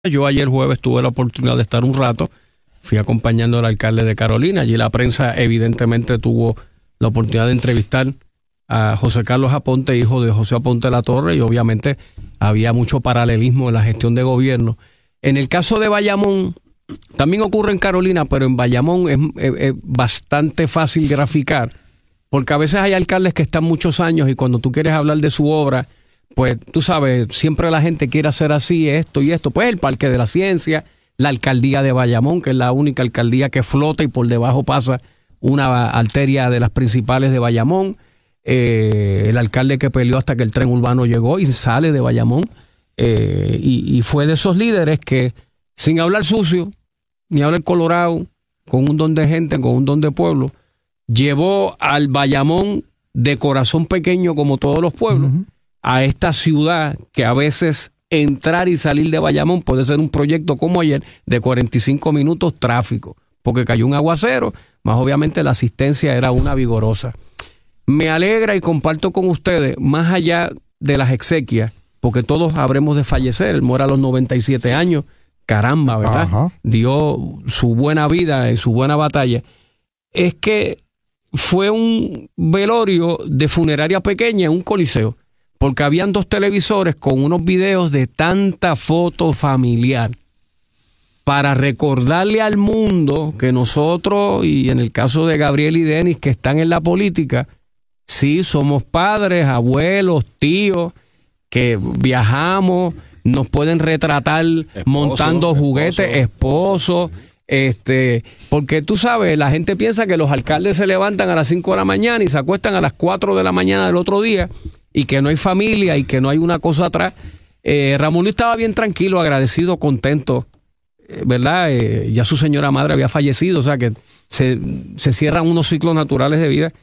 Yo ayer jueves tuve la oportunidad de estar un rato, fui acompañando al alcalde de Carolina. Allí la prensa evidentemente tuvo la oportunidad de entrevistar a José Carlos Aponte, hijo de José Aponte La Torre, y obviamente había mucho paralelismo en la gestión de gobierno. En el caso de Bayamón, también ocurre en Carolina, pero en Bayamón es bastante fácil graficar, porque a veces hay alcaldes que están muchos años y cuando tú quieres hablar de su obra, pues tú sabes, siempre la gente quiere hacer así, esto y esto. Pues el Parque de la Ciencia, la alcaldía de Bayamón, que es la única alcaldía que flota y por debajo pasa una arteria de las principales de Bayamón. El alcalde que peleó hasta que el tren urbano llegó y sale de Bayamón. Y fue de esos líderes que, sin hablar sucio, ni hablar colorado, con un don de gente, con un don de pueblo, llevó al Bayamón de corazón pequeño como todos los pueblos, a esta ciudad que a veces entrar y salir de Bayamón puede ser un proyecto como ayer de 45 minutos tráfico, porque cayó un aguacero, más obviamente la asistencia era una vigorosa. Me alegra y comparto con ustedes, más allá de las exequias, porque todos habremos de fallecer, él muere a los 97 años, caramba, ¿verdad? Ajá. Dio su buena vida y su buena batalla. Es que fue un velorio de funeraria pequeña en un coliseo, porque habían 2 televisores con unos videos de tanta foto familiar para recordarle al mundo que nosotros, y en el caso de Gabriel y Denis que están en la política, sí, somos padres, abuelos, tíos, que viajamos, nos pueden retratar montando juguetes, esposos, porque tú sabes, la gente piensa que los alcaldes se levantan a las 5 de la mañana y se acuestan a las 4 de la mañana del otro día, y que no hay familia y que no hay una cosa atrás. Ramón estaba bien tranquilo, agradecido, contento, ¿verdad? Ya su señora madre había fallecido, o sea que se cierran unos ciclos naturales de vida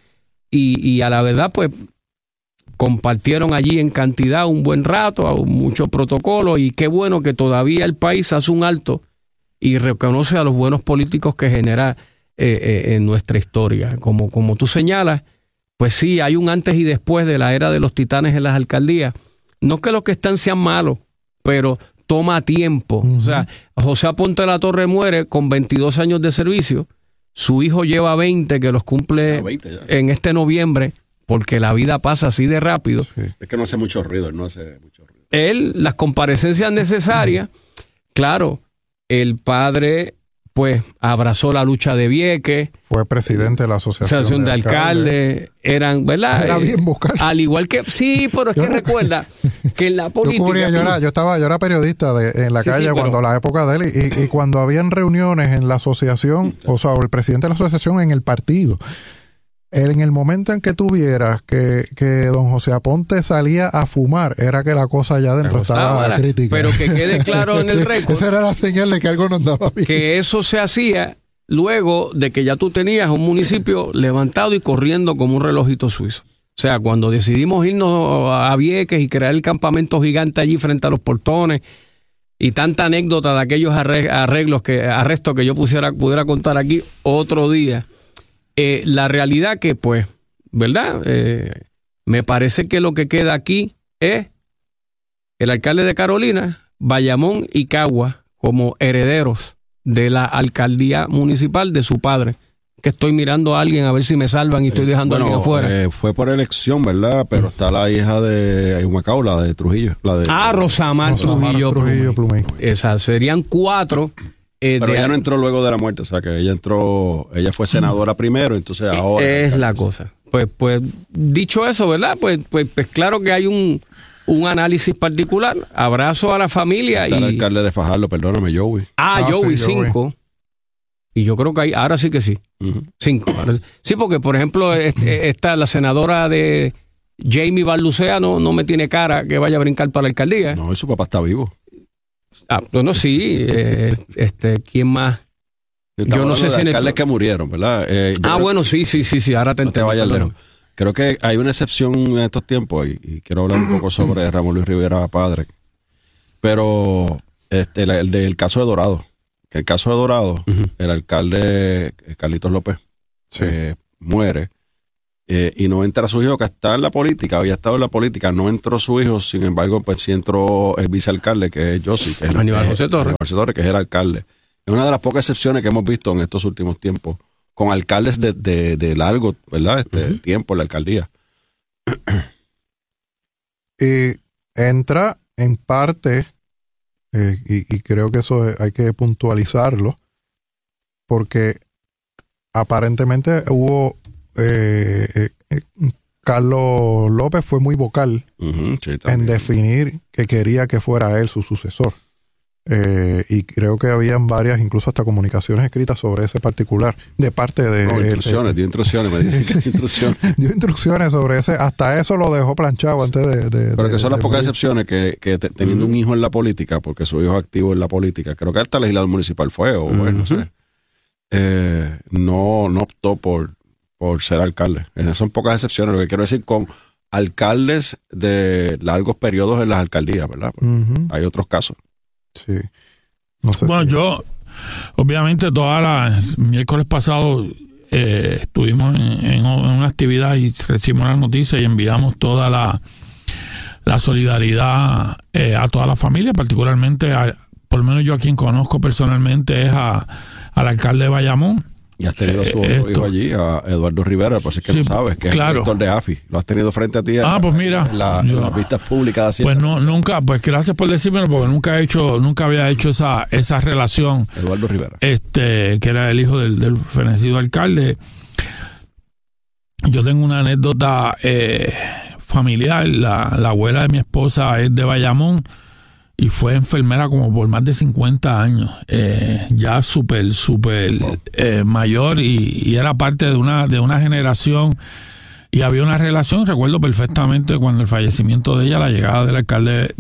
y a la verdad pues compartieron allí en cantidad un buen rato, mucho protocolo, y qué bueno que todavía el país hace un alto y reconoce a los buenos políticos que genera en nuestra historia. Como tú señalas, pues sí, hay un antes y después de la era de los titanes en las alcaldías. No que los que están sean malos, pero toma tiempo. O sea, José Aponte La Torre muere con 22 años de servicio. Su hijo lleva 20, que los cumple en este noviembre, porque la vida pasa así de rápido. Sí. Es que no hace mucho ruido, no hace mucho ruido. Él, las comparecencias necesarias, claro, el padre pues abrazó la lucha de Vieques. Fue presidente de la Asociación de Alcaldes. Eran, ¿verdad? Era bien buscar. Al igual que, sí, pero es que recuerda que en la política... Yo era periodista en la calle cuando la época de él, y cuando habían reuniones en la asociación, o sea, el presidente de la asociación en el partido, en el momento en que tuvieras que don José Aponte salía a fumar, era que la cosa allá adentro estaba crítica. Pero que quede claro en el récord. Esa era la señal de que algo no andaba bien. Que eso se hacía luego de que ya tú tenías un municipio levantado y corriendo como un relojito suizo. O sea, cuando decidimos irnos a Vieques y crear el campamento gigante allí frente a los portones y tanta anécdota de aquellos arrestos que yo pudiera contar aquí otro día. La realidad que, pues, ¿verdad? Me parece que lo que queda aquí es el alcalde de Carolina, Bayamón y Cagua como herederos de la alcaldía municipal de su padre. Que estoy mirando a alguien a ver si me salvan y estoy dejando a alguien afuera. Fue por elección, ¿verdad? Pero está la hija de Humacao, la de Trujillo. Rosamar Trujillo Plumey. Esas serían 4. Pero ella no entró luego de la muerte, o sea que ella fue senadora primero, entonces ahora... Es la cosa. Pues dicho eso, ¿verdad? Pues claro que hay un análisis particular. Abrazo a la familia. Está el alcalde de Fajardo, perdóname, Joey. Joey, 5. Y yo creo que ahora sí que sí. 5. Sí, porque por ejemplo, está la senadora de Jamie Barlucea, no me tiene cara que vaya a brincar para la alcaldía. No, su papá está vivo. Bueno, sí, ¿quién más? Yo no sé si alcaldes que murieron, ¿verdad? Bueno, sí, ahora te entiendo. Vayas lejos. Creo que hay una excepción en estos tiempos y quiero hablar un poco sobre Ramón Luis Rivera padre. Pero el caso de Dorado, que el caso de Dorado, el alcalde Carlitos López muere y no entra su hijo, que está en la política, había estado en la política, no entró su hijo, sin embargo, pues sí entró el vicealcalde, que es Yossi, que es Aníbal José Torres. Que es el alcalde. Es una de las pocas excepciones que hemos visto en estos últimos tiempos, con alcaldes de largo, ¿verdad? Tiempo en la alcaldía. Y entra en parte, y creo que eso hay que puntualizarlo, porque aparentemente hubo Carlos López fue muy vocal en definir que quería que fuera él su sucesor. Y creo que habían varias, incluso hasta comunicaciones escritas sobre ese particular, de parte de... dio instrucciones, me dicen que dio instrucciones. Dio instrucciones sobre ese, hasta eso lo dejó planchado antes de Pero que son las pocas excepciones que teniendo un hijo en la política, porque su hijo es activo en la política, creo que hasta legislador municipal fue, o bueno, no sé, no optó por ser alcalde. Esas son pocas excepciones, lo que quiero decir con alcaldes de largos periodos en las alcaldías, ¿verdad? Hay otros casos. Sí. No sé yo, obviamente, miércoles pasado estuvimos en una actividad y recibimos la noticia y enviamos toda la solidaridad a toda la familia, particularmente, por lo menos yo a quien conozco personalmente, es al alcalde de Bayamón. Y has tenido a su hijo allí, a Eduardo Rivera, por si es que no sabes, que claro. Es el director de AFI. Lo has tenido frente a ti pues mira, en las vistas públicas de Hacienda. Pues no, nunca, pues gracias por decírmelo, porque nunca había hecho esa relación. Eduardo Rivera. Que era el hijo del fenecido alcalde. Yo tengo una anécdota familiar. La abuela de mi esposa es de Bayamón y fue enfermera como por más de 50 años, ya súper mayor, y era parte de una generación, y había una relación. Recuerdo perfectamente cuando el fallecimiento de ella, la llegada del alcalde,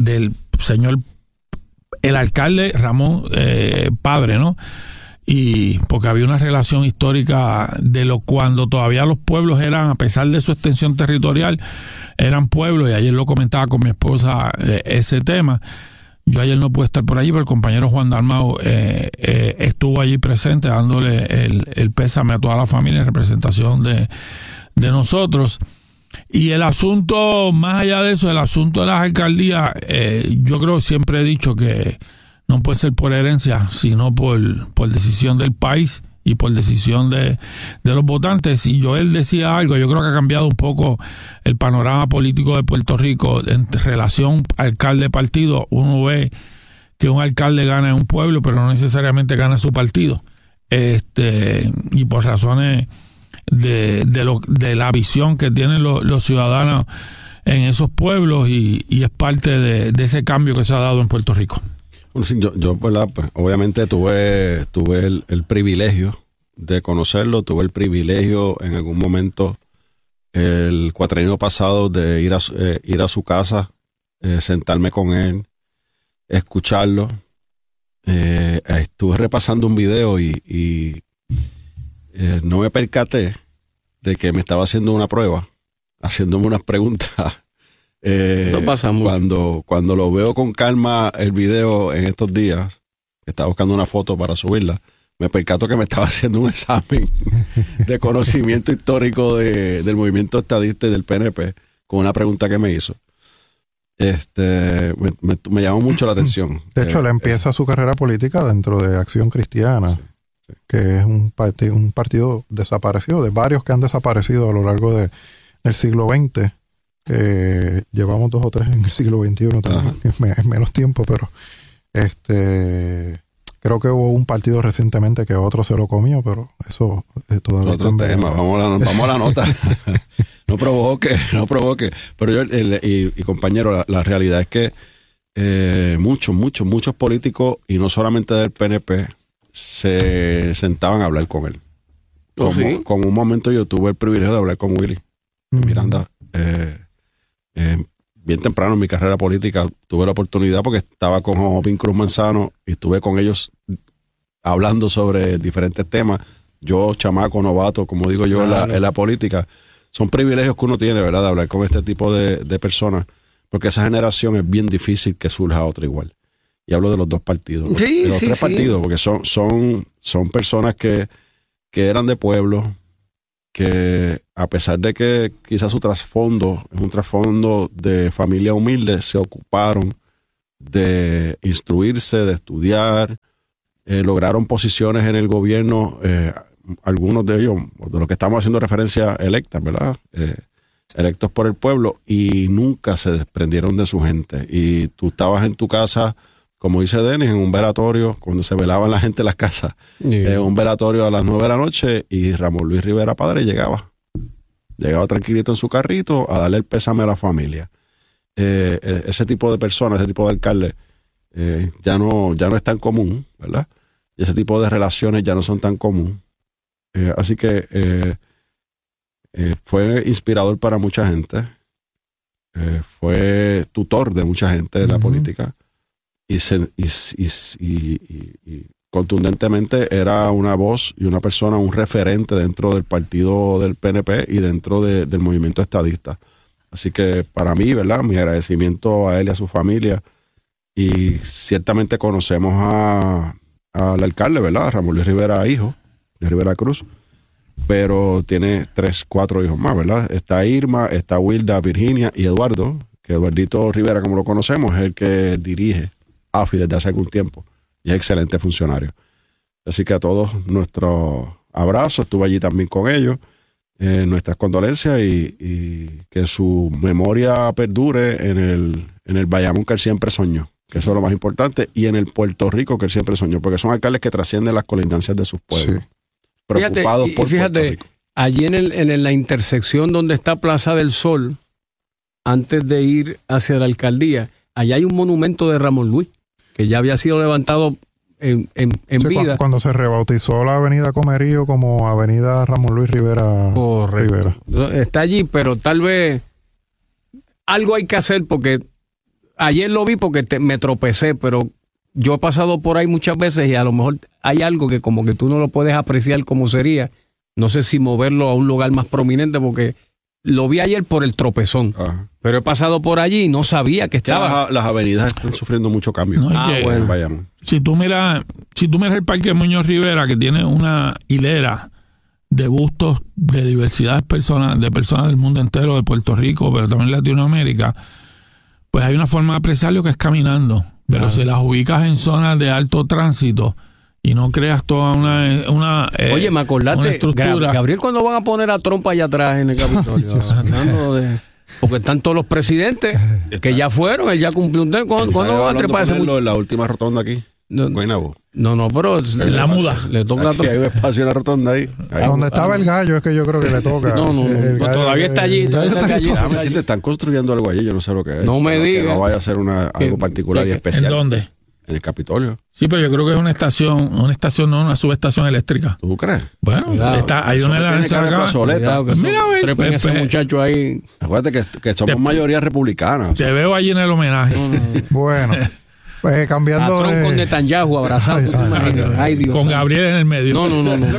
el alcalde Ramón, padre, ¿no? Y porque había una relación histórica cuando todavía los pueblos eran, a pesar de su extensión territorial, eran pueblos, y ayer lo comentaba con mi esposa ese tema. Yo ayer no pude estar por allí, pero el compañero Juan Dalmau estuvo allí presente dándole el pésame a toda la familia en representación de nosotros. Y el asunto, más allá de eso, el asunto de las alcaldías, yo creo, siempre he dicho que no puede ser por herencia, sino por decisión del país y por decisión de los votantes. Y Joel decía algo, yo creo que ha cambiado un poco el panorama político de Puerto Rico en relación alcalde-partido. Uno ve que un alcalde gana en un pueblo, pero no necesariamente gana su partido. Y por razones de la visión que tienen los ciudadanos en esos pueblos, y es parte de ese cambio que se ha dado en Puerto Rico. Bueno, sí, yo pues, obviamente tuve el privilegio de conocerlo, tuve el privilegio en algún momento, el cuatrienio pasado, de ir a su casa, sentarme con él, escucharlo. Estuve repasando un video y no me percaté de que me estaba haciendo una prueba, haciéndome unas preguntas. Eso pasa mucho. Cuando lo veo con calma el video en estos días, estaba buscando una foto para subirla, me percato que me estaba haciendo un examen de conocimiento histórico del movimiento estadista y del PNP con una pregunta que me hizo. Me llamó mucho la atención. De hecho, él empieza su carrera política dentro de Acción Cristiana, que es un partido desaparecido, de varios que han desaparecido a lo largo del siglo XX. Llevamos 2 o 3 en el siglo XXI también, es menos tiempo, pero creo que hubo un partido recientemente que otro se lo comió, pero eso todavía otro tema. Vamos a la nota. No provoque. Pero yo, y compañero, la realidad es que muchos políticos, y no solamente del PNP, se sentaban a hablar con él. Con un momento yo tuve el privilegio de hablar con Willy Miranda. Bien temprano en mi carrera política tuve la oportunidad, porque estaba con Jopín Cruz Manzano y estuve con ellos hablando sobre diferentes temas. Yo, chamaco, novato, como digo yo, en la política. Son privilegios que uno tiene, ¿verdad?, de hablar con este tipo de personas, porque esa generación es bien difícil que surja otra igual. Y hablo de los 2 partidos, de los 3 partidos, porque son personas que eran de pueblo, que a pesar de que quizás su trasfondo es un trasfondo de familia humilde, se ocuparon de instruirse, de estudiar, lograron posiciones en el gobierno, algunos de ellos, de los que estamos haciendo referencia, electas, ¿verdad? Electos por el pueblo, y nunca se desprendieron de su gente. Y tú estabas en tu casa, como dice Denis, en un velatorio, cuando se velaban la gente en las casas, un velatorio a las 9 de la noche, y Ramón Luis Rivera padre llegaba tranquilito en su carrito a darle el pésame a la familia. Ese tipo de personas, ese tipo de alcaldes, ya no es tan común, ¿verdad? Y ese tipo de relaciones ya no son tan común. Así que fue inspirador para mucha gente, fue tutor de mucha gente en la política, y contundentemente era una voz y una persona, un referente dentro del partido del PNP y dentro del movimiento estadista. Así que para mí, ¿verdad?, mi agradecimiento a él y a su familia. Y ciertamente conocemos al alcalde, ¿verdad?, Ramón Luis Rivera, hijo de Rivera Cruz, pero tiene 4 hijos más, ¿verdad? Está Irma, está Wilda, Virginia y Eduardo, que Eduardito Rivera, como lo conocemos, es el que dirige AFI desde hace algún tiempo y es excelente funcionario. Así que a todos nuestro abrazo, estuve allí también con ellos, nuestras condolencias, y que su memoria perdure en el Bayamón que él siempre soñó, que eso es lo más importante, y en el Puerto Rico que él siempre soñó, porque son alcaldes que trascienden las colindancias de sus pueblos. Sí. Preocupados por Puerto Rico. Allí en la intersección donde está Plaza del Sol, antes de ir hacia la alcaldía, allá hay un monumento de Ramón Luis, que ya había sido levantado en vida. Cuando se rebautizó la avenida Comerío como avenida Ramón Luis Rivera. Correcto. Rivera. Está allí, pero tal vez algo hay que hacer, porque ayer lo vi porque me tropecé, pero yo he pasado por ahí muchas veces y a lo mejor hay algo que como que tú no lo puedes apreciar como sería. No sé si moverlo a un lugar más prominente, porque lo vi ayer por el tropezón. Ajá. Pero he pasado por allí y no sabía que estaba. Las avenidas están sufriendo mucho cambio. No, bueno. Vayamos. Si tú miras el Parque Muñoz Rivera, que tiene una hilera de bustos de diversidad de personas del mundo entero, de Puerto Rico, pero también Latinoamérica, pues hay una forma de apreciarlo que es caminando. Pero si las ubicas en zonas de alto tránsito y no creas toda una oye, me acordaste, Gabriel, cuando van a poner a Trump allá atrás en el Capitolio, porque están todos los presidentes que ya fueron, él ya cumplió un tiempo. ¿Cuándo van a trepar ese muchacho? La última rotonda aquí. No, pero la muda. Le toca aquí hay un espacio en la rotonda ahí. Donde estaba el gallo es que yo creo que le toca. No, todavía está allí. Si te están construyendo algo allí, yo no sé lo que es. No me digas. Que no vaya a ser algo particular y especial. ¿En dónde? En el Capitolio. Sí, pero yo creo que es una estación, no una subestación eléctrica. ¿Tú crees? Bueno, hay una plazoleta. Mira, trepen ese muchacho ahí. Acuérdate que somos mayoría republicana. Te veo allí en el homenaje. Bueno. Pues cambiando a Trump con Netanyahu abrazado. Ay, Dios. Con Gabriel en el medio. No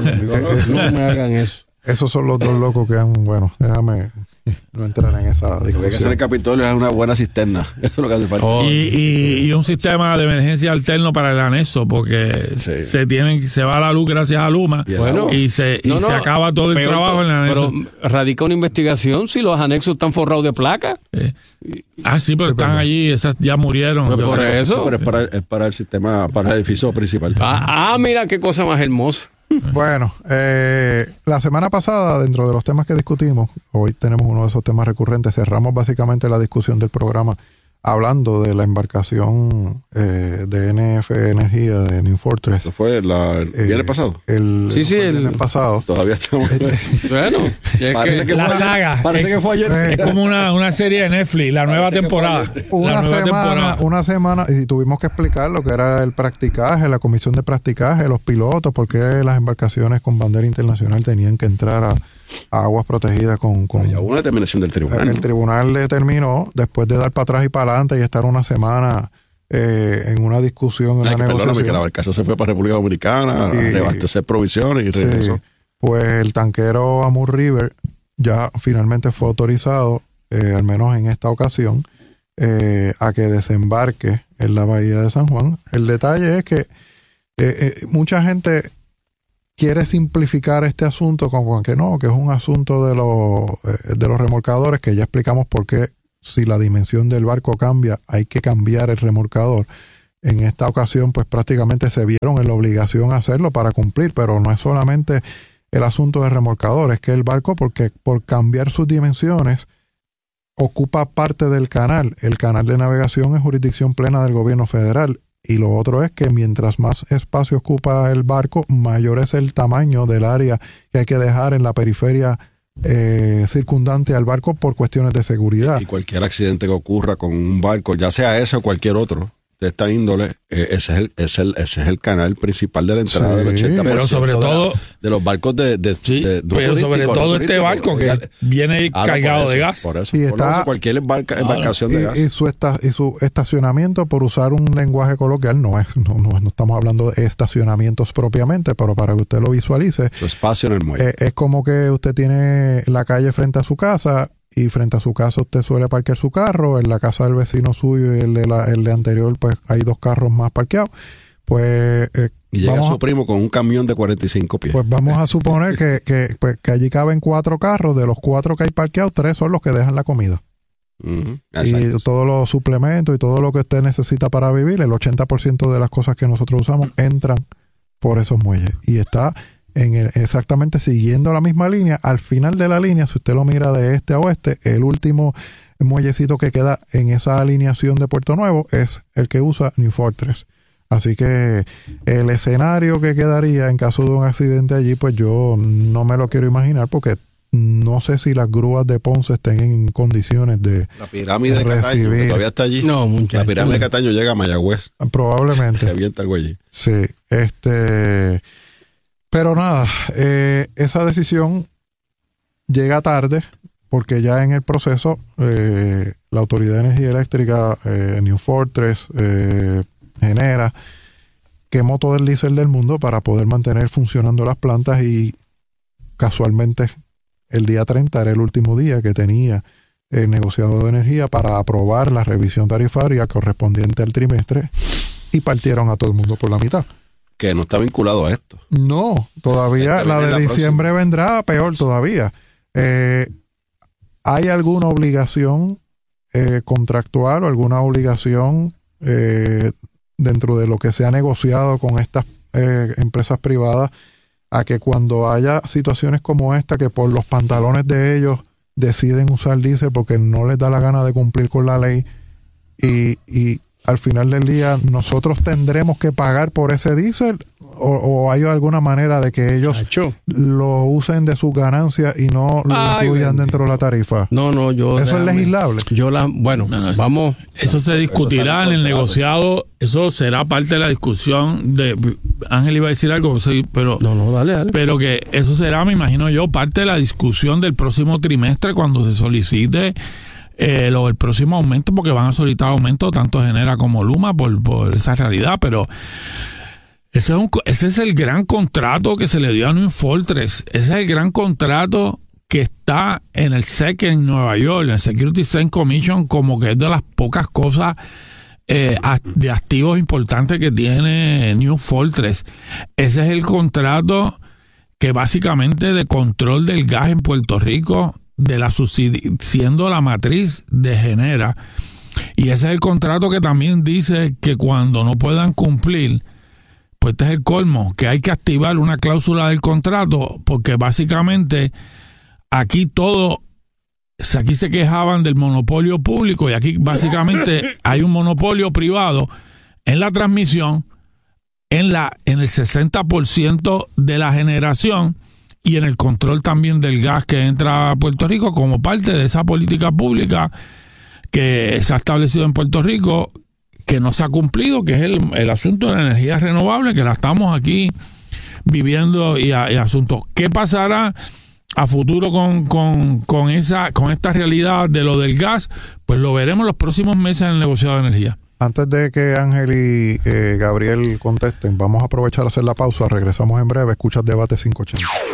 me hagan eso. Esos son los dos locos que han, bueno, déjame no entrar en esa discusión. Lo que hay que hacer en el Capitolio es una buena cisterna. Eso es lo que hace falta. Y un sistema de emergencia alterno para el anexo, porque se va la luz gracias a Luma, y se acaba todo el trabajo en el anexo. Pero radica una investigación si los anexos están forrados de placas. Sí, pero están allí, esas ya murieron. Por eso. Pero es para el sistema, para el edificio principal. Mira qué cosa más hermosa. Bueno, la semana pasada, dentro de los temas que discutimos, hoy tenemos uno de esos temas recurrentes, cerramos básicamente la discusión del programa hablando de la embarcación de NF Energía de New Fortress. ¿Eso fue el viernes pasado? El viernes pasado. Todavía estamos... Bueno, parece que la saga. Parece que fue ayer. Es como una serie de Netflix, la nueva temporada. Una semana, y tuvimos que explicar lo que era el practicaje, la comisión de practicaje, los pilotos, por qué las embarcaciones con bandera internacional tenían que entrar a aguas protegidas con ya hubo una determinación del tribunal. El tribunal determinó, después de dar para atrás y para adelante y estar una semana en una discusión, en una negociación. Porque la barcaza se fue para República Dominicana a reabastecer provisiones y regresó. Sí, pues el tanquero Amur River ya finalmente fue autorizado, al menos en esta ocasión, a que desembarque en la bahía de San Juan. El detalle es que mucha gente quiere simplificar este asunto con que no, que es un asunto de los remolcadores, que ya explicamos por qué si la dimensión del barco cambia, hay que cambiar el remolcador. En esta ocasión, pues prácticamente se vieron en la obligación a hacerlo para cumplir, pero no es solamente el asunto del remolcador, es que el barco, porque por cambiar sus dimensiones, ocupa parte del canal. El canal de navegación es jurisdicción plena del gobierno federal. Y lo otro es que mientras más espacio ocupa el barco, mayor es el tamaño del área que hay que dejar en la periferia circundante al barco por cuestiones de seguridad. Y cualquier accidente que ocurra con un barco, ya sea ese o cualquier otro de esta índole, ese es el canal principal de la entrada del 80%. Pero sobre todo de los barcos pero sobre todo este barco que viene cargado de gas. Por eso, y está, cualquier embarcación de gas. Y su estacionamiento, por usar un lenguaje coloquial, no estamos hablando de estacionamientos propiamente, pero para que usted lo visualice, su espacio en el muelle. Es como que usted tiene la calle frente a su casa, y frente a su casa usted suele parquear su carro, en la casa del vecino suyo y el de anterior, pues hay 2 carros más parqueados. Pues y llega su primo con un camión de 45 pies. Pues vamos a suponer que allí caben 4 carros, de los 4 que hay parqueados, 3 son los que dejan la comida. Y todos los suplementos y todo lo que usted necesita para vivir, el 80% de las cosas que nosotros usamos entran por esos muelles. Y está exactamente siguiendo la misma línea. Al final de la línea, si usted lo mira de este a oeste, el último muellecito que queda en esa alineación de Puerto Nuevo es el que usa New Fortress. Así que el escenario que quedaría en caso de un accidente allí, pues yo no me lo quiero imaginar, porque no sé si las grúas de Ponce estén en condiciones de la pirámide de Cataño, que todavía está allí. No, muchacho. La pirámide de Cataño llega a Mayagüez. Probablemente. Se avienta algo allí. Sí, pero nada, esa decisión llega tarde, porque ya en el proceso la Autoridad de Energía Eléctrica, New Fortress, Genera, quemó todo el diésel del mundo para poder mantener funcionando las plantas, y casualmente el día 30 era el último día que tenía el negociado de energía para aprobar la revisión tarifaria correspondiente al trimestre, y partieron a todo el mundo por la mitad. Que no está vinculado a esto. No, todavía la de diciembre vendrá peor todavía. ¿Hay alguna obligación contractual o alguna obligación dentro de lo que se ha negociado con estas empresas privadas a que cuando haya situaciones como esta, que por los pantalones de ellos deciden usar diésel porque no les da la gana de cumplir con la ley, y al final del día nosotros tendremos que pagar por ese diésel, o hay alguna manera de que ellos lo usen de sus ganancias y no lo incluyan dentro de la tarifa? No, eso es legislable. Vamos. Eso se discutirá en el negociado. Eso será parte de la discusión de Ángel iba a decir algo, sí, pero dale. Pero que eso será, me imagino yo, parte de la discusión del próximo trimestre cuando se solicite el próximo aumento, porque van a solicitar aumento tanto Genera como Luma por esa realidad. Pero ese es el gran contrato que se le dio a New Fortress. Ese es el gran contrato que está en el SEC en Nueva York, en el Security Exchange Commission, como que es de las pocas cosas de activos importantes que tiene New Fortress. Ese es el contrato que básicamente de control del gas en Puerto Rico, siendo la matriz de Genera. Y ese es el contrato que también dice que cuando no puedan cumplir, pues este es el colmo, que hay que activar una cláusula del contrato, porque básicamente aquí se quejaban del monopolio público, y aquí básicamente hay un monopolio privado en la transmisión, en el 60% de la generación, y en el control también del gas que entra a Puerto Rico, como parte de esa política pública que se ha establecido en Puerto Rico, que no se ha cumplido, que es el asunto de la energía renovable, que la estamos aquí viviendo y asunto. ¿Qué pasará a futuro con esta realidad de lo del gas? Pues lo veremos los próximos meses en el negociado de energía. Antes de que Ángel y Gabriel contesten, vamos a aprovechar a hacer la pausa. Regresamos en breve. Escuchas Debate 580.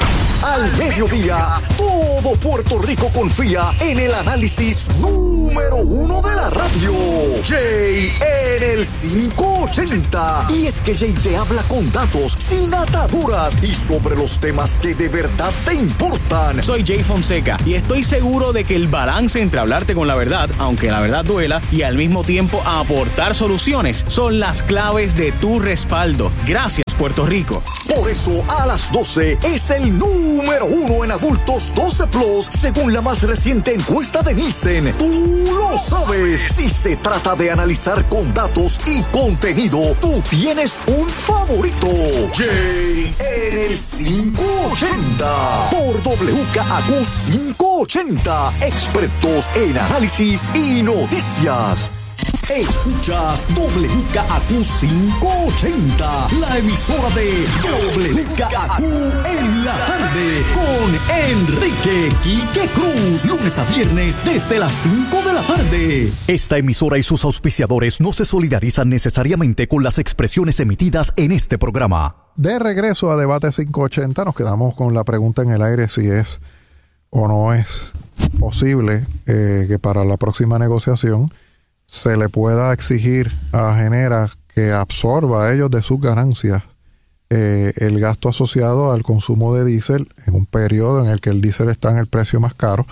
Al mediodía, todo Puerto Rico confía en el análisis número 1 de la radio. Jay en el 580. Y es que Jay te habla con datos, sin ataduras y sobre los temas que de verdad te importan. Soy Jay Fonseca y estoy seguro de que el balance entre hablarte con la verdad, aunque la verdad duela, y al mismo tiempo aportar soluciones son las claves de tu respaldo. Gracias, Puerto Rico. Por eso, a las 12 es el número 1 en adultos 12 plus, según la más reciente encuesta de Nielsen. Tú lo sabes. Si se trata de analizar con datos y contenido, tú tienes un favorito. Jay en el 580 por WKAQ 580, expertos en análisis y noticias. Escuchas WKAQ 580, la emisora de WKAQ en la tarde, con Enrique Quique Cruz, lunes a viernes desde las 5 de la tarde. Esta emisora y sus auspiciadores no se solidarizan necesariamente con las expresiones emitidas en este programa. De regreso a Debate 580, nos quedamos con la pregunta en el aire si es o no es posible que para la próxima negociación se le pueda exigir a Genera que absorba a ellos de sus ganancias el gasto asociado al consumo de diésel en un periodo en el que el diésel está en el precio más caro,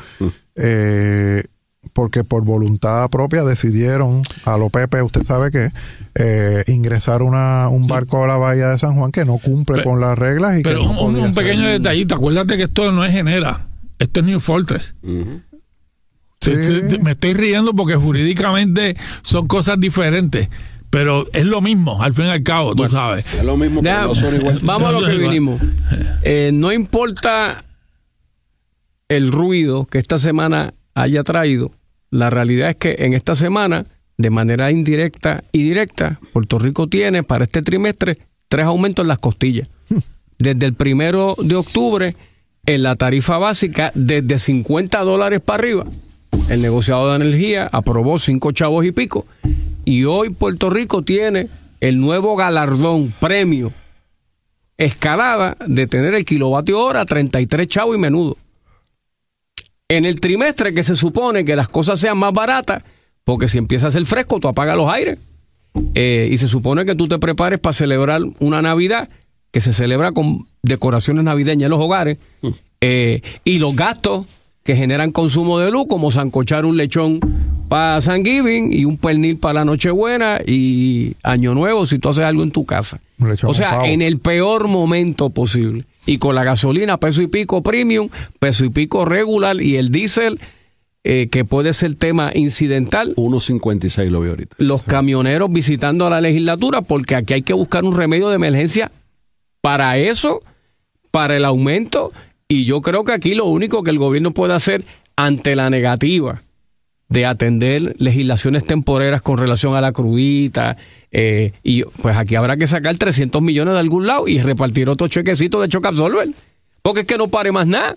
porque por voluntad propia decidieron a lo Pepe, usted sabe que ingresar un barco a la bahía de San Juan que no cumple con las reglas. Pero que no un pequeño detallito, acuérdate que esto no es Genera, esto es New Fortress. Sí. Me estoy riendo porque jurídicamente son cosas diferentes, pero es lo mismo, al fin y al cabo, tú sabes. Es lo mismo, pero no son igual. Vamos a lo que vinimos. No importa el ruido que esta semana haya traído, la realidad es que en esta semana, de manera indirecta y directa, Puerto Rico tiene para este trimestre 3 aumentos en las costillas. Desde el 1 de octubre, en la tarifa básica, desde $50 para arriba. El negociado de energía aprobó 5 chavos y pico. Y hoy Puerto Rico tiene el nuevo galardón, premio, escalada de tener el kilovatio hora a 33 chavos y menudo. En el trimestre que se supone que las cosas sean más baratas, porque si empieza a hacer fresco, tú apagas los aires. Y se supone que tú te prepares para celebrar una Navidad que se celebra con decoraciones navideñas en los hogares. Y los gastos que generan consumo de luz, como sancochar un lechón para Thanksgiving y un pernil para la Nochebuena y Año Nuevo si tú haces algo en tu casa. O sea, en el peor momento posible. Y con la gasolina $1 y pico premium, $1 y pico regular y el diésel, que puede ser tema incidental. 1.56 lo vi ahorita. Los camioneros visitando a la legislatura, porque aquí hay que buscar un remedio de emergencia para eso, para el aumento. Y yo creo que aquí lo único que el gobierno puede hacer ante la negativa de atender legislaciones temporeras con relación a la crudita, y pues aquí habrá que sacar 300 millones de algún lado y repartir otro chequecito de Shock Absorber, porque es que no pare más nada.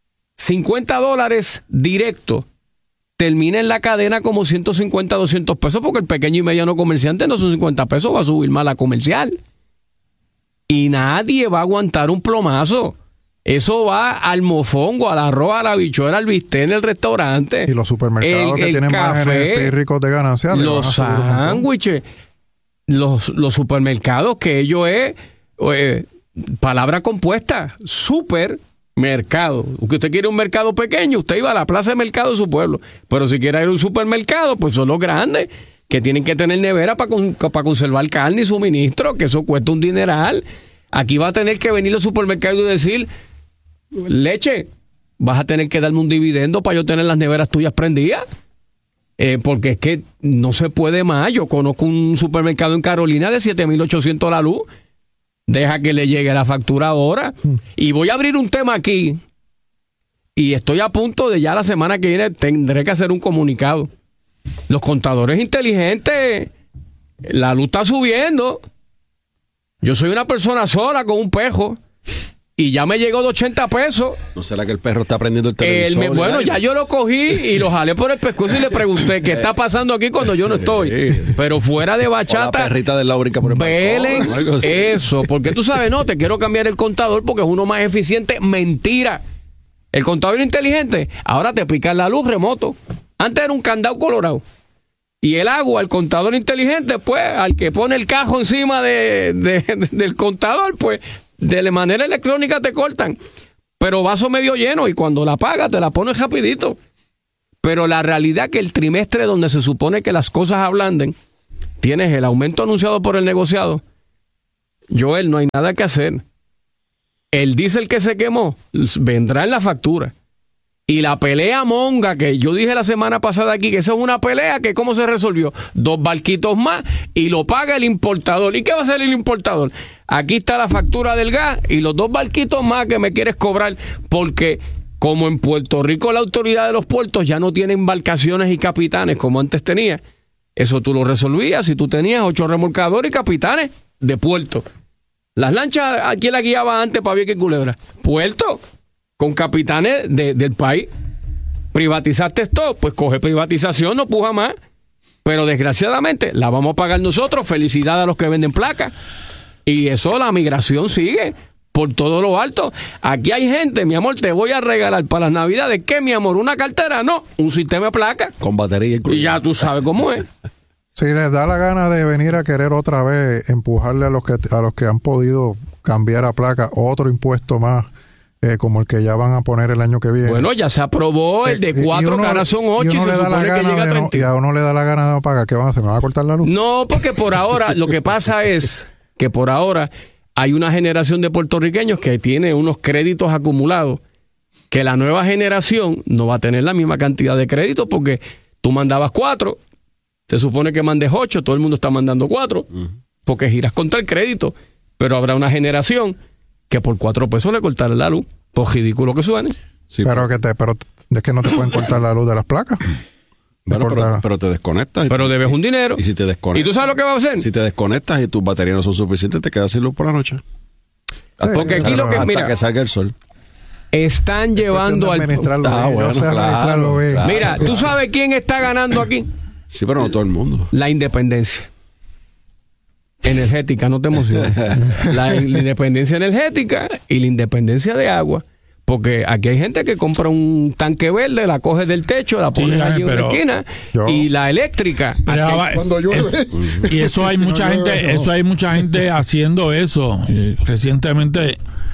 $50 directo termina en la cadena como 150, 200 pesos, porque el pequeño y mediano comerciante no son 50 pesos, va a subir más la comercial. Y nadie va a aguantar un plomazo. Eso va al mofongo, al arroz, a la habichuela, al bistec en el restaurante. Y los supermercados que tienen márgenes ricos de ganancias. Los sándwiches, los supermercados, que ello es palabra compuesta, supermercado. Que usted quiere un mercado pequeño, usted iba a la plaza de mercado de su pueblo. Pero si quiere ir a un supermercado, pues son los grandes, que tienen que tener nevera para conservar carne y suministro, que eso cuesta un dineral. Aquí va a tener que venir al supermercado y decir: leche, vas a tener que darme un dividendo para yo tener las neveras tuyas prendidas, porque es que no se puede más. Yo conozco un supermercado en Carolina de 7.800 la luz. Deja que le llegue la factura ahora. Y voy a abrir un tema aquí, y estoy a punto de ya la semana que viene tendré que hacer un comunicado. Los contadores inteligentes, la luz está subiendo. Yo soy una persona sola con un pejo y ya me llegó de 80 pesos. ¿No será que el perro está prendiendo el televisor? Bueno, ya yo lo cogí y lo jalé por el pescuezo y le pregunté qué está pasando aquí cuando yo no estoy. Pero fuera de bachata, la perrita de la brinca por el velen eso, porque tú sabes, no, te quiero cambiar el contador porque es uno más eficiente. Mentira. El contador inteligente ahora te pica la luz remoto. Antes era un candado colorado. Y el agua, el contador inteligente, pues, al que pone el cajo encima del contador, pues, de manera electrónica te cortan. Pero vaso medio lleno y cuando la pagas te la pones rapidito. Pero la realidad que el trimestre donde se supone que las cosas ablanden, tienes el aumento anunciado por el negociado. Joel, no hay nada que hacer. El diésel que se quemó vendrá en la factura. Y la pelea monga que yo dije la semana pasada aquí, que esa es una pelea que ¿cómo se resolvió? 2 barquitos más y lo paga el importador. ¿Y qué va a hacer el importador? Aquí está la factura del gas y los 2 barquitos más que me quieres cobrar, porque como en Puerto Rico la autoridad de los puertos ya no tiene embarcaciones y capitanes como antes tenía. Eso tú lo resolvías si tú tenías 8 remolcadores y capitanes de puerto. Las lanchas, ¿a quién la guiaba antes para Vieques y Culebra? Puerto. Con capitanes del país. Privatizaste esto, pues coge privatización, no puja más. Pero desgraciadamente la vamos a pagar nosotros. Felicidad a los que venden placas. Y eso, la migración sigue por todo lo alto. Aquí hay gente, mi amor, te voy a regalar para las navidades. ¿Qué, mi amor? ¿Una cartera? No, un sistema de placas. Con batería incluida. Y ya tú sabes cómo es. Si les da la gana de venir a querer otra vez empujarle a los que han podido cambiar a placa otro impuesto más, como el que ya van a poner el año que viene. Bueno, ya se aprobó el de 4, que ahora son 8 y se supone que llega a 30. Y a uno le da la gana de no pagar. ¿Qué van a hacer? ¿Me van a cortar la luz? No, porque por ahora, lo que pasa es que por ahora hay una generación de puertorriqueños que tiene unos créditos acumulados, que la nueva generación no va a tener la misma cantidad de créditos, porque tú mandabas 4, se supone que mandes 8, todo el mundo está mandando 4, porque giras contra el crédito, pero habrá una generación que por 4 pesos le cortará la luz, por ridículo que suene. Sí, pero es que no te pueden cortar la luz de las placas. Bueno, pero te desconectas. Pero debes un dinero. Y si te desconectas. ¿Y tú sabes lo que va a hacer? Si te desconectas y tus baterías no son suficientes, te quedas sin luz por la noche. Porque aquí lo que, hasta que salga el sol. Están llevando al... Claro. Mira, ¿tú sabes quién está ganando aquí? Sí, pero no todo el mundo. La independencia energética, no te emociones. La independencia energética y la independencia de agua. Porque aquí hay gente que compra un tanque verde, la coge del techo, la pone allí en la esquina, y la eléctrica. Cuando llueve. Y eso hay mucha gente, eso hay mucha gente haciendo eso. Recientemente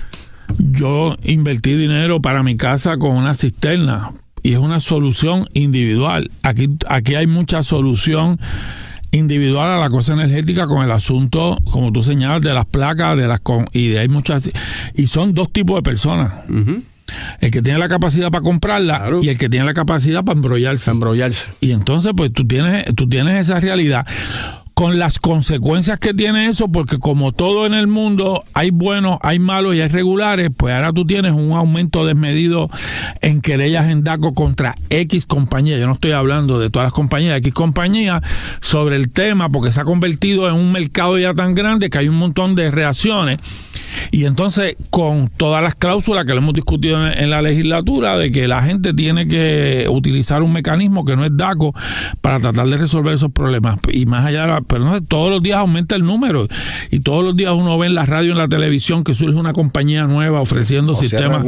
yo invertí dinero para mi casa con una cisterna y es una solución individual. Aquí hay mucha solución individual a la cosa energética con el asunto, como tú señalas, de las placas, hay muchas, y son 2 tipos de personas. El que tiene la capacidad para comprarla, claro, y el que tiene la capacidad para embrollarse. Y entonces, pues tú tienes esa realidad con las consecuencias que tiene eso, porque como todo en el mundo hay buenos, hay malos y hay regulares, pues ahora tú tienes un aumento desmedido en querellas en DACO contra X compañía. Yo no estoy hablando de todas las compañías, X compañía, sobre el tema, porque se ha convertido en un mercado ya tan grande que hay un montón de reacciones. Y entonces, con todas las cláusulas que lo hemos discutido en la legislatura, de que la gente tiene que utilizar un mecanismo que no es DACO para tratar de resolver esos problemas. Y más allá de pero no sé, todos los días aumenta el número y todos los días uno ve en la radio, en la televisión, que surge una compañía nueva ofreciendo sistemas,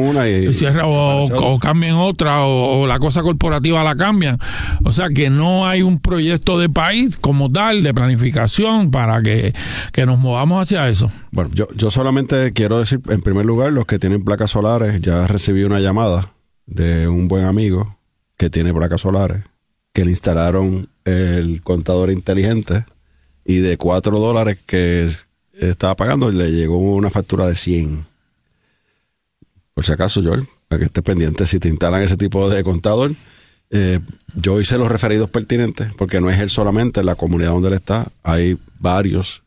o cambian otra, o la cosa corporativa la cambian. O sea que no hay un proyecto de país como tal, de planificación, para que nos movamos hacia eso. Bueno, yo solamente quiero decir, en primer lugar, los que tienen placas solares, ya recibí una llamada de un buen amigo que tiene placas solares, que le instalaron el contador inteligente, y de $4 que estaba pagando le llegó una factura de 100. Por si acaso, Joel, para que estés pendiente, si te instalan ese tipo de contador, yo hice los referidos pertinentes, porque no es él solamente, en la comunidad donde él está, hay varios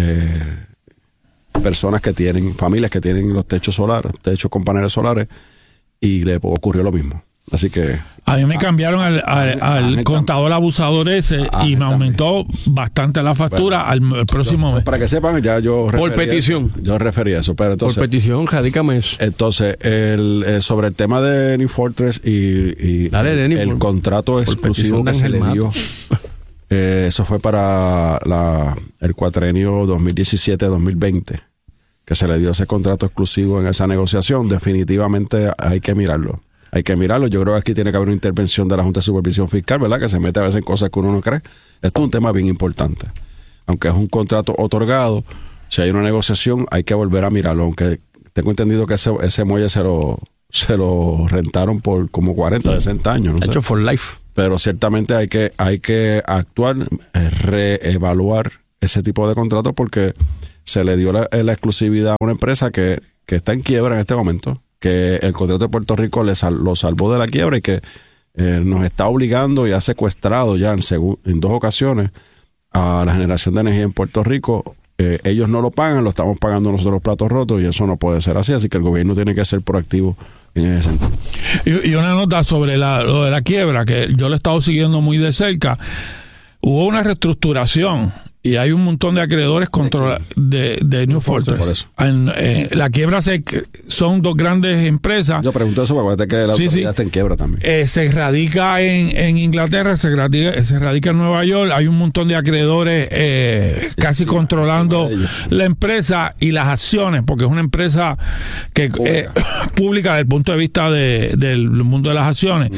personas que tienen, familias que tienen los techos solares, techos con paneles solares, y le ocurrió lo mismo. Así que... A mí me cambiaron al contador abusador ese y me aumentó bastante la factura al próximo mes. Para que sepan, ya yo por petición. Yo referí a eso, pero entonces... Por petición, radícame eso. Entonces, sobre el tema de New Fortress y Dale, Denny, el contrato exclusivo que se le dio, eso fue para el cuatrenio 2017-2020, que se le dio ese contrato exclusivo en esa negociación. Definitivamente hay que mirarlo. Hay que mirarlo. Yo creo que aquí tiene que haber una intervención de la Junta de Supervisión Fiscal, ¿verdad? Que se mete a veces en cosas que uno no cree. Esto es un tema bien importante. Aunque es un contrato otorgado, si hay una negociación, hay que volver a mirarlo. Aunque tengo entendido que ese muelle se lo rentaron por como 40, 60 años. No sé. Hecho for life. Pero ciertamente hay que actuar, reevaluar ese tipo de contratos porque se le dio la exclusividad a una empresa que está en quiebra en este momento, que el contrato de Puerto Rico lo salvó de la quiebra y que nos está obligando y ha secuestrado ya en 2 ocasiones a la generación de energía en Puerto Rico. Ellos no lo pagan, lo estamos pagando nosotros los platos rotos y eso no puede ser así que el gobierno tiene que ser proactivo en ese sentido. Y una nota sobre lo de la quiebra, que yo lo he estado siguiendo muy de cerca. Hubo una reestructuración y hay un montón de acreedores de New Fortress. La quiebra son 2 grandes empresas. Yo pregunto eso porque acuérdate que la autoridad está en quiebra también. Se radica en Inglaterra, se radica en Nueva York. Hay un montón de acreedores casi controlando la empresa y las acciones, porque es una empresa que pública desde el punto de vista del mundo de las acciones.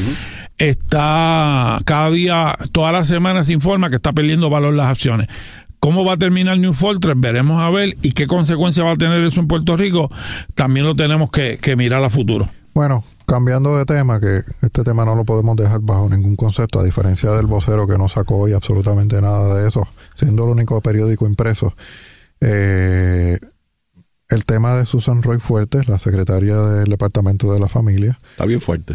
Está cada día, todas las semanas se informa que está perdiendo valor las acciones. ¿Cómo va a terminar New Fortress? Veremos a ver, y qué consecuencias va a tener eso en Puerto Rico. También lo tenemos que mirar a futuro. Bueno, cambiando de tema, que este tema no lo podemos dejar bajo ningún concepto, a diferencia del Vocero, que no sacó hoy absolutamente nada de eso, siendo el único periódico impreso. El tema de Susan Roy Fuertes, la secretaria del Departamento de la Familia. Está bien fuerte.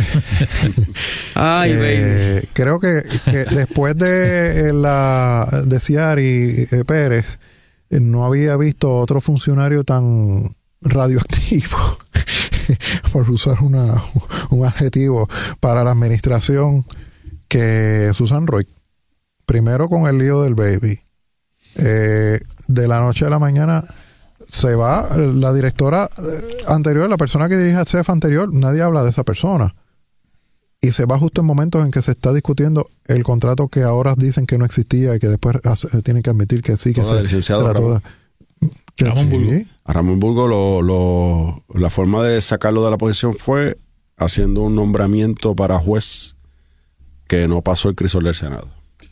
Ay, baby. Creo que después de Ciari Pérez no había visto otro funcionario tan radioactivo, por usar un adjetivo, para la administración que Susan Roy. Primero con el lío del baby. De la noche a la mañana se va la directora anterior, la persona que dirige a CEF anterior, nadie habla de esa persona. Y se va justo en momentos en que se está discutiendo el contrato que ahora dicen que no existía y que después tienen que admitir que sí, que se trató de... A Ramón Burgo la forma de sacarlo de la posición fue haciendo un nombramiento para juez que no pasó el crisol del Senado.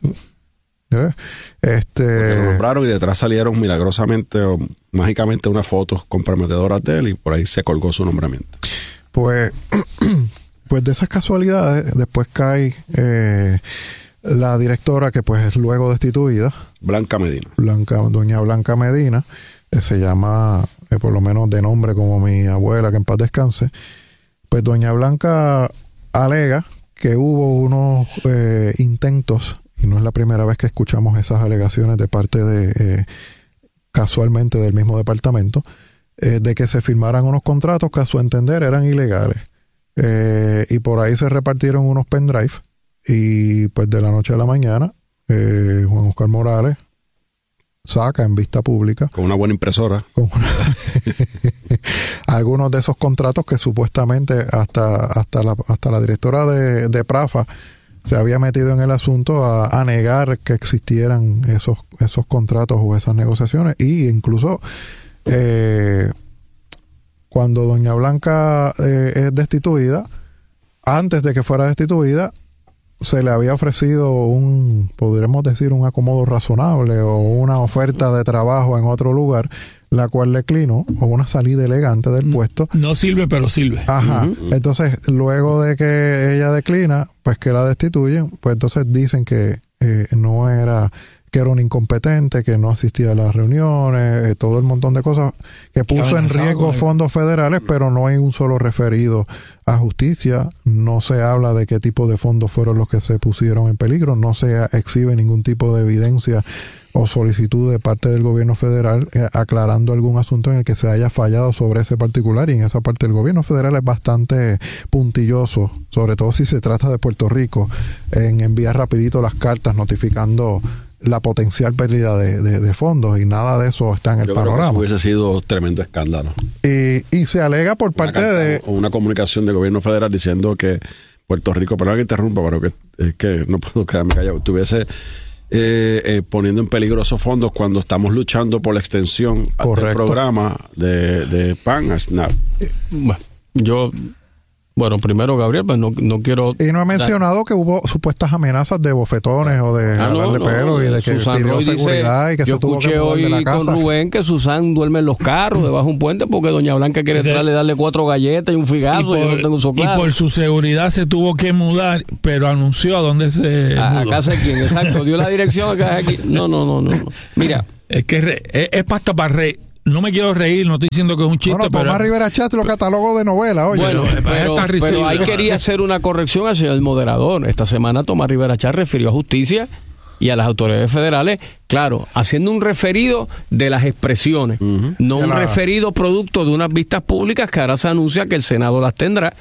Porque lo nombraron y detrás salieron milagrosamente o mágicamente unas fotos comprometedoras de él y por ahí se colgó su nombramiento. Pues de esas casualidades después cae la directora, que pues es luego destituida, doña Blanca Medina, se llama por lo menos de nombre como mi abuela, que en paz descanse. Pues doña Blanca alega que hubo unos intentos, y no es la primera vez que escuchamos esas alegaciones de parte de casualmente del mismo departamento, de que se firmaran unos contratos que a su entender eran ilegales. Y por ahí se repartieron unos pendrive y pues de la noche a la mañana Juan Oscar Morales saca en vista pública con una buena impresora algunos de esos contratos que supuestamente hasta la directora de Prafa se había metido en el asunto a negar que existieran esos contratos o esas negociaciones. Y incluso cuando doña Blanca es destituida, antes de que fuera destituida, se le había ofrecido podríamos decir, un acomodo razonable o una oferta de trabajo en otro lugar, la cual declinó, o una salida elegante del puesto. No sirve, pero sirve. Ajá. Entonces, luego de que ella declina, pues que la destituyen, pues entonces dicen que no era, que era un incompetente, que no asistía a las reuniones, todo el montón de cosas que puso en riesgo fondos federales, pero no hay un solo referido a justicia. No se habla de qué tipo de fondos fueron los que se pusieron en peligro, no se exhibe ningún tipo de evidencia o solicitud de parte del gobierno federal aclarando algún asunto en el que se haya fallado sobre ese particular, y en esa parte el gobierno federal es bastante puntilloso, sobre todo si se trata de Puerto Rico, en enviar rapidito las cartas notificando la potencial pérdida de fondos, y nada de eso está en el panorama. Creo que eso hubiese sido tremendo escándalo. Y se alega por parte de una comunicación del gobierno federal diciendo que Puerto Rico, perdón que interrumpa, pero que es que no puedo quedarme callado, estuviese poniendo en peligro esos fondos cuando estamos luchando por la extensión del programa de PAN a SNAP. Bueno, primero, Gabriel, pues no quiero... Y no he mencionado que hubo supuestas amenazas de bofetones o de jalarle pelo y de que Susan pidió Roy seguridad dice, y que se tuvo que mudar de la casa. Yo escuché hoy con Rubén que Susan duerme en los carros debajo de un puente porque doña Blanca quiere darle 4 galletas y un figazo y yo no tengo eso claro. Y por su seguridad se tuvo que mudar, pero anunció a dónde se mudó. A casa de quién, exacto. Dio la dirección acá aquí. No. Mira. Es que es pasta para reír. No me quiero reír, no estoy diciendo que es un chiste, pero Tomás Rivera Chat lo catalogó de novela, oye. Bueno, pero ahí quería hacer una corrección al señor moderador. Esta semana Tomás Rivera Chat refirió a justicia y a las autoridades federales, claro, haciendo un referido de las expresiones, no un referido producto de unas vistas públicas que ahora se anuncia que el Senado las tendrá.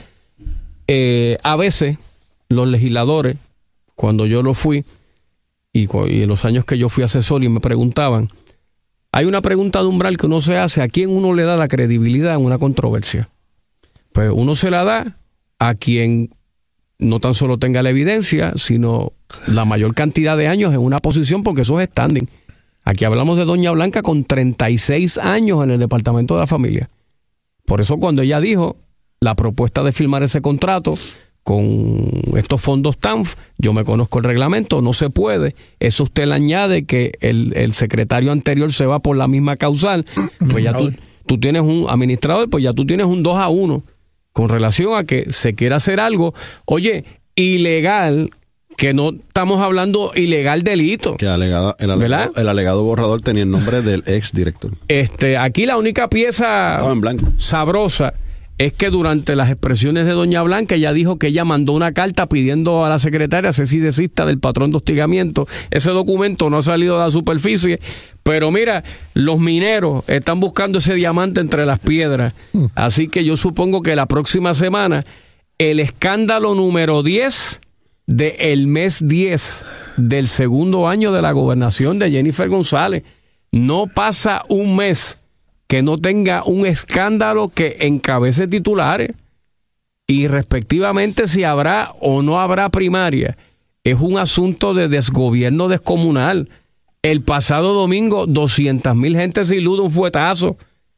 A veces los legisladores, cuando yo lo fui y en los años que yo fui asesor y me preguntaban, hay una pregunta de umbral que uno se hace: ¿a quién uno le da la credibilidad en una controversia? Pues uno se la da a quien no tan solo tenga la evidencia, sino la mayor cantidad de años en una posición, porque eso es standing. Aquí hablamos de doña Blanca con 36 años en el Departamento de la Familia. Por eso cuando ella dijo la propuesta de firmar ese contrato con estos fondos TANF, yo me conozco el reglamento, no se puede. Eso usted le añade que el secretario anterior se va por la misma causal, pues ya tú tienes un administrador, pues ya tú tienes un 2-1 con relación a que se quiera hacer algo, oye, ilegal, que no estamos hablando ilegal delito. Que el alegado borrador tenía el nombre del ex director. Aquí la única pieza sabrosa es que durante las expresiones de doña Blanca, ella dijo que ella mandó una carta pidiendo a la secretaria cese y desista del patrón de hostigamiento. Ese documento no ha salido de la superficie, pero mira, los mineros están buscando ese diamante entre las piedras. Así que yo supongo que la próxima semana, el escándalo número 10 del mes 10 del segundo año de la gobernación de Jennifer González. No pasa un mes que no tenga un escándalo que encabece titulares, y respectivamente si habrá o no habrá primaria. Es un asunto de desgobierno descomunal. El pasado domingo 200,000 gente sin luz, un fuetazo.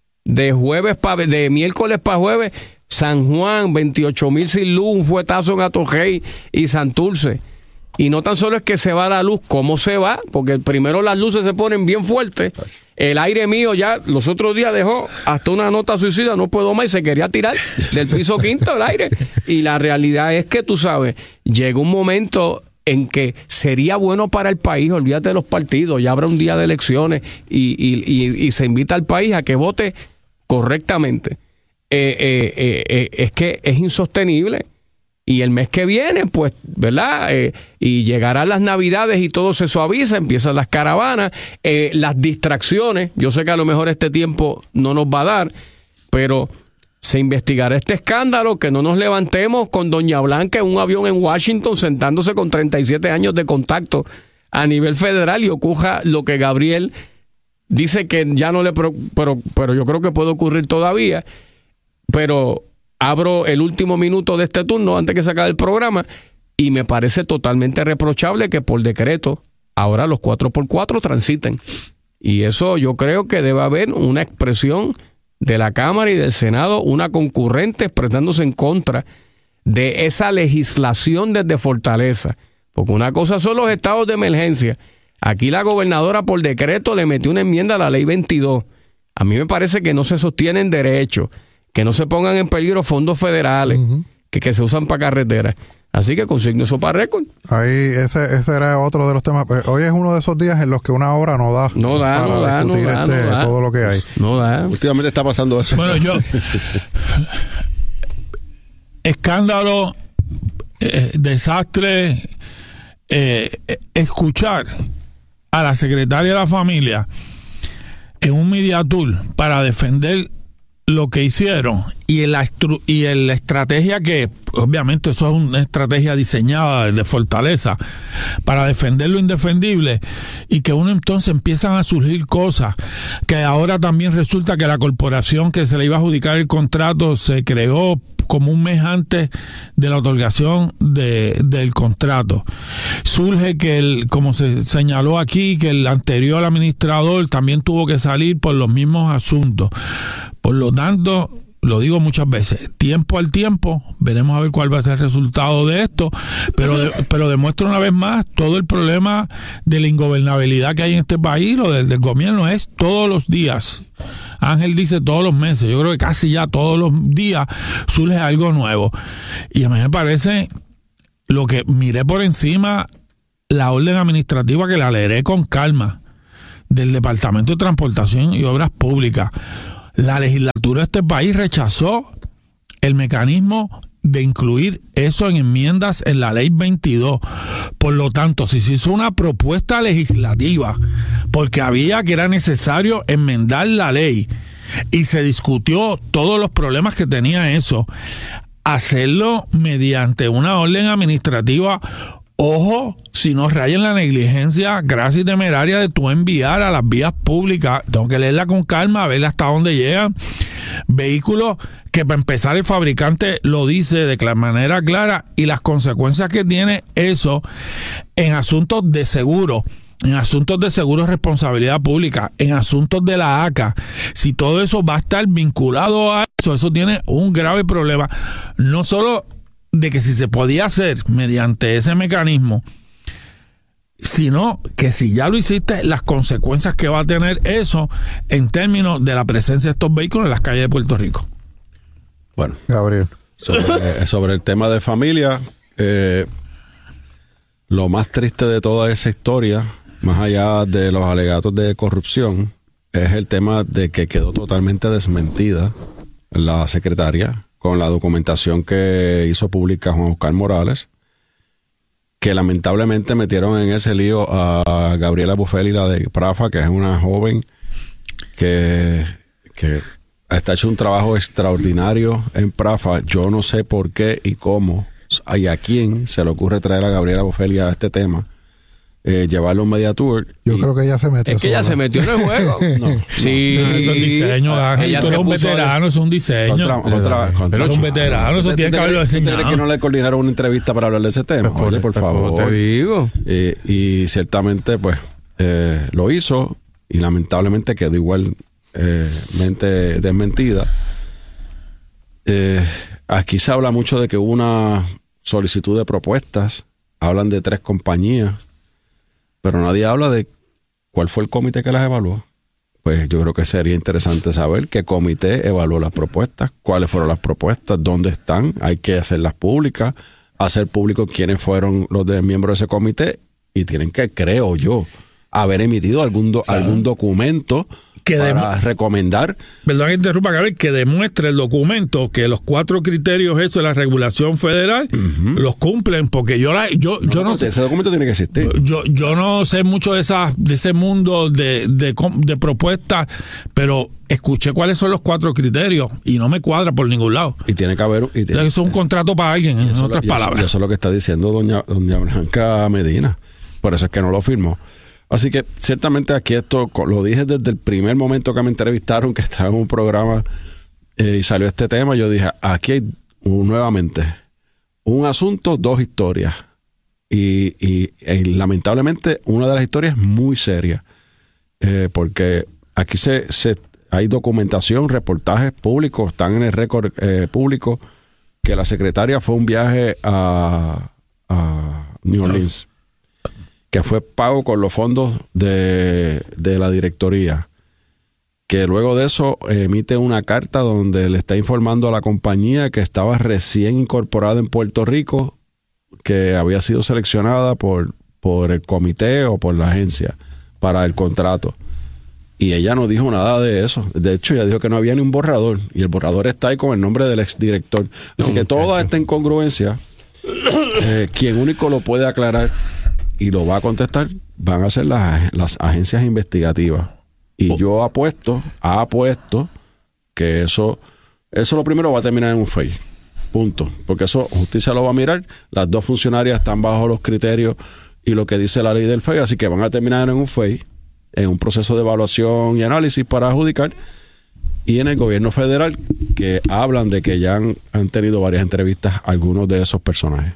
De miércoles para jueves, San Juan, 28,000 sin luz, un fuetazo en Atojey y Santurce. Y no tan solo es que se va la luz, ¿cómo se va? Porque primero las luces se ponen bien fuertes. El aire mío ya los otros días dejó hasta una nota suicida, no puedo más, y se quería tirar del piso quinto el aire. Y la realidad es que, tú sabes, llega un momento en que sería bueno para el país, olvídate de los partidos, ya habrá un día de elecciones y se invita al país a que vote correctamente. Es que es insostenible. Y el mes que viene, pues, ¿verdad? Y llegarán las Navidades y todo se suaviza, empiezan las caravanas, las distracciones. Yo sé que a lo mejor este tiempo no nos va a dar, pero se investigará este escándalo, que no nos levantemos con doña Blanca en un avión en Washington sentándose con 37 años de contacto a nivel federal y ocurra lo que Gabriel dice que ya no le... Pero yo creo que puede ocurrir todavía, pero... Abro el último minuto de este turno antes que se acabe el programa y me parece totalmente reprochable que por decreto ahora los 4x4 transiten. Y eso yo creo que debe haber una expresión de la Cámara y del Senado, una concurrente expresándose en contra de esa legislación desde Fortaleza. Porque una cosa son los estados de emergencia. Aquí la gobernadora por decreto le metió una enmienda a la ley 22. A mí me parece que no se sostienen derechos, que no se pongan en peligro fondos federales que se usan para carreteras. Así que consigno eso para récord. Ahí ese era otro de los temas. Hoy es uno de esos días en los que una hora no da para discutir todo lo que hay. No da. Últimamente está pasando eso. Bueno, escándalo, desastre, escuchar a la secretaria de la familia en un media tour para defender lo que hicieron y la estrategia que, obviamente eso es una estrategia diseñada de fortaleza para defender lo indefendible, y que uno entonces empiezan a surgir cosas que ahora también resulta que la corporación que se le iba a adjudicar el contrato se creó como un mes antes de la otorgación del contrato. Surge que, como se señaló aquí, que el anterior administrador también tuvo que salir por los mismos asuntos. Por lo tanto, lo digo muchas veces, tiempo al tiempo, veremos a ver cuál va a ser el resultado de esto, pero demuestra una vez más todo el problema de la ingobernabilidad que hay en este país. Lo del gobierno es todos los días. Ángel dice todos los meses, yo creo que casi ya todos los días surge algo nuevo. Y a mí me parece, lo que miré por encima, la orden administrativa que la leeré con calma, del Departamento de Transportación y Obras Públicas. La legislatura de este país rechazó el mecanismo de incluir eso en enmiendas en la ley 22. Por lo tanto, si se hizo una propuesta legislativa porque había que era necesario enmendar la ley y se discutió todos los problemas que tenía eso, hacerlo mediante una orden administrativa, ojo, si no raya en la negligencia grasa y temeraria de tú enviar a las vías públicas, tengo que leerla con calma, a ver hasta dónde llegan vehículos que, para empezar, el fabricante lo dice de manera clara, y las consecuencias que tiene eso en asuntos de seguro, en asuntos de seguro de responsabilidad pública, en asuntos de la ACA. Si todo eso va a estar vinculado a eso tiene un grave problema, no solo de que si se podía hacer mediante ese mecanismo, sino que si ya lo hiciste, las consecuencias que va a tener eso en términos de la presencia de estos vehículos en las calles de Puerto Rico. Bueno, Gabriel, sobre el tema de familia, lo más triste de toda esa historia, más allá de los alegatos de corrupción, es el tema de que quedó totalmente desmentida la secretaria con la documentación que hizo pública Juan Oscar Morales, que lamentablemente metieron en ese lío a Gabriela Buffelli, la de Prafa, que es una joven que está hecho un trabajo extraordinario en Prafa. Yo no sé por qué y cómo y a quién se le ocurre traer a Gabriela Buffelli a este tema, llevarlo a un media tour. Yo creo que ella se metió. Es que ella se metió en el juego. Sí, eso es diseño, Ángel. Tú eres un veterano, es un diseño. Pero es un veterano, eso tiene que haberlo enseñado. ¿Ustedes que no le coordinaron una entrevista para hablar de ese tema? Oye, por favor. Te digo. Y ciertamente, pues, lo hizo, y lamentablemente quedó igualmente desmentida. Aquí se habla mucho de que hubo una solicitud de propuestas, hablan de 3 compañías, pero nadie habla de cuál fue el comité que las evaluó. Pues yo creo que sería interesante saber qué comité evaluó las propuestas, cuáles fueron las propuestas, dónde están, hay que hacerlas públicas, hacer público quiénes fueron los miembros de ese comité, y tienen que, creo yo, haber emitido algún documento que para recomendar. Perdón que interrumpa, Gabriel, que demuestre el documento que los 4 criterios eso de la regulación federal los cumplen, porque yo no sé. Ese documento tiene que existir. Yo no sé mucho de ese mundo de propuestas, pero escuché cuáles son los 4 criterios y no me cuadra por ningún lado. Y tiene que haber. Eso es un contrato para alguien, en otras palabras. Eso es lo que está diciendo doña Blanca Medina. Por eso es que no lo firmó. Así que ciertamente aquí esto, lo dije desde el primer momento que me entrevistaron, que estaba en un programa y salió este tema. Yo dije, aquí hay nuevamente un asunto, 2 historias. Y lamentablemente una de las historias es muy seria, porque aquí hay documentación, reportajes públicos, están en el récord público, que la secretaria fue a un viaje a New Orleans, que fue pago con los fondos de la directoría, que luego de eso emite una carta donde le está informando a la compañía que estaba recién incorporada en Puerto Rico que había sido seleccionada por el comité o por la agencia para el contrato. Y ella no dijo nada de eso. De hecho, ella dijo que no había ni un borrador. Y el borrador está ahí con el nombre del exdirector. Así que toda esta incongruencia, quien único lo puede aclarar y lo va a contestar, van a ser las agencias investigativas. Y yo apuesto que eso lo primero va a terminar en un FEI. Punto. Porque eso justicia lo va a mirar. Las dos funcionarias están bajo los criterios y lo que dice la ley del FEI. Así que van a terminar en un FEI, en un proceso de evaluación y análisis para adjudicar. Y en el gobierno federal, que hablan de que ya han tenido varias entrevistas algunos de esos personajes.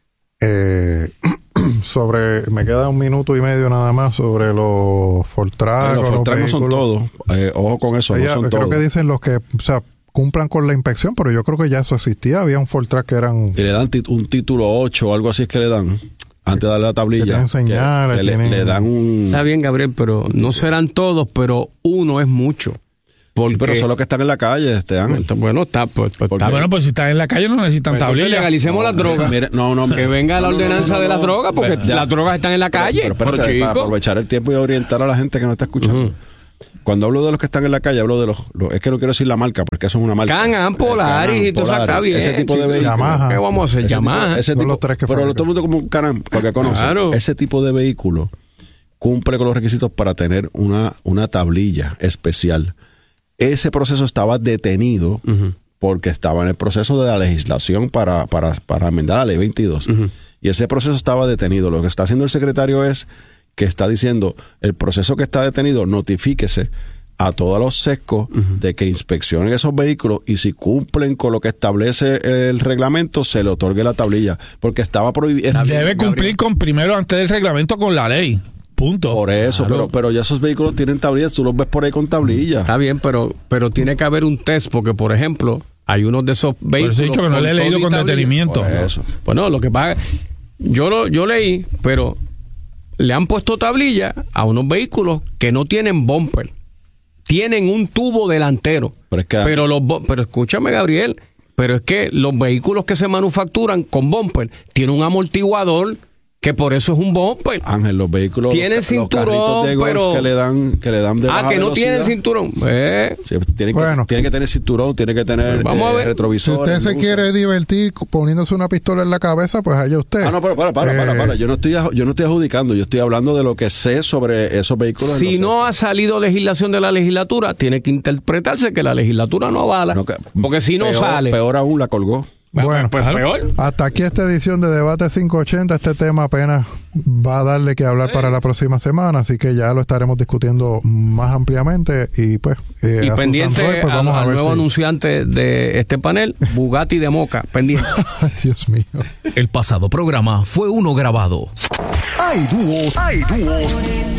Me queda 1 minuto y medio nada más sobre los Fortrack. Los Fortrack no son todos. Ojo con eso, no son todos. Creo que dicen los que cumplan con la inspección, pero yo creo que ya eso existía. Había un Fortrack que eran... Y le dan un título 8 o algo así es que le dan. Antes de darle la tablilla. Que tienen señales. Le dan un... Está bien, Gabriel, pero no serán todos, pero uno es mucho. Porque... Sí, pero son los que están en la calle, Ángel. Bueno, está pues bueno, pues si están en la calle no necesitan tablilla. Legalicemos las drogas. Mire, que venga la ordenanza de las drogas, porque las drogas están en la calle. Pero para aprovechar el tiempo y orientar a la gente que no está escuchando. Cuando hablo de los que están en la calle, hablo de los es que no quiero decir la marca, porque eso es una marca. Can-Am, Polaris y todo eso está bien. Ese tipo de vehículos. ¿Qué vamos a hacer? Yamaha. Pero todo el mundo como un Can-Am, porque conoce. Claro. Ese tipo de vehículo cumple con los requisitos para tener una tablilla especial. Ese proceso estaba detenido porque estaba en el proceso de la legislación para enmendar la ley 22. Y ese proceso estaba detenido. Lo que está haciendo el secretario es que está diciendo, el proceso que está detenido, notifíquese a todos los sescos de que inspeccionen esos vehículos y si cumplen con lo que establece el reglamento, se le otorgue la tablilla. Porque estaba prohibido. Debe cumplir primero antes del reglamento con la ley. Punto. Por eso, claro. pero ya esos vehículos tienen tablillas, tú los ves por ahí con tablilla. Está bien, pero tiene que haber un test, porque por ejemplo, hay unos de esos vehículos. Pero he dicho que no le he leído con detenimiento. Bueno, lo que pasa, yo leí, pero le han puesto tablilla a unos vehículos que no tienen bumper. Tienen un tubo delantero. Pero escúchame, Gabriel, pero es que los vehículos que se manufacturan con bumper tienen un amortiguador que por eso es un bumper. Ángel, los vehículos tienen cinturón, de golf pero que le dan de baja que no velocidad. Tienen cinturón. Sí, tiene que tener cinturón, tiene que tener retrovisor. Si usted se quiere divertir poniéndose una pistola en la cabeza, pues allá usted. No, pero para. Yo no estoy adjudicando, yo estoy hablando de lo que sé sobre esos vehículos. Si no ha salido legislación de la legislatura, tiene que interpretarse que la legislatura no avala. Porque si no sale. Peor aún, la colgó. Bueno, pues peor. Hasta aquí esta edición de Debate 580. Este tema apenas va a darle que hablar para la próxima semana, así que ya lo estaremos discutiendo más ampliamente y pues y pendiente al nuevo anunciante de este panel, Bugatti de Moca, pendiente. Dios mío. El pasado programa fue uno grabado. Hay dúos